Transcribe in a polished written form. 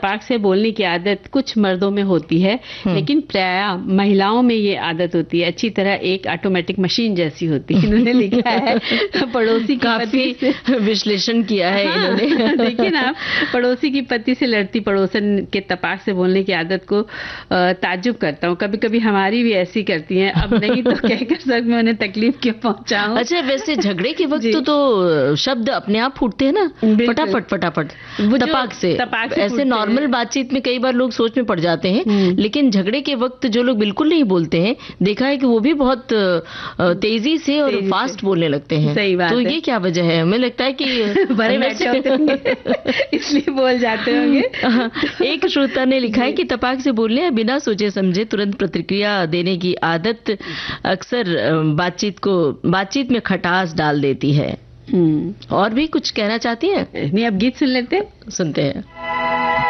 तपाक से बोलने की आदत कुछ मर्दों में होती है, लेकिन प्रायः महिलाओं में ये आदत होती है अच्छी तरह एक ऑटोमेटिक मशीन जैसी होती है। इन्होंने लिखा है पड़ोसी की पति से विश्लेषण किया है इन्होंने। देखिए ना, पड़ोसी की पति से लड़ती पड़ोसन के तपाक से बोलने की आदत को ताज्जुब करता हूँ। कभी कभी हमारी भी ऐसी करती हैं, अब नहीं तो कहकर सच में उन्हें तकलीफ क्यों पहुंचाऊं। अच्छा, वैसे झगड़े के वक्त तो शब्द अपने आप फूटते हैं ना, फटाफट फटाफट तपाक से। ऐसे नॉर्मल बातचीत में कई बार लोग सोच में पड़ जाते हैं, लेकिन झगड़े के वक्त जो लोग बिल्कुल नहीं बोलते हैं, देखा है कि वो भी बहुत तेजी से और फास्ट बोलने लगते हैं। सही बात तो है। ये क्या वजह है? हमें लगता है कि भरे बैठे होते होंगे इसलिए बोल जाते होंगे। एक श्रोता ने लिखा है कि तपाक से बोलने या बिना सोचे समझे तुरंत प्रतिक्रिया देने की आदत अक्सर बातचीत में खटास डाल देती है। और भी कुछ कहना चाहती हैं? नहीं, अब गीत सुन लेते हैं। सुनते हैं।